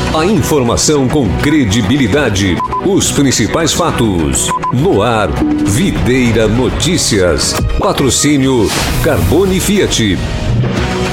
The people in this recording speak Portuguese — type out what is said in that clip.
A informação com credibilidade. Os principais fatos. No ar, Videira Notícias. Patrocínio Carbone Fiat.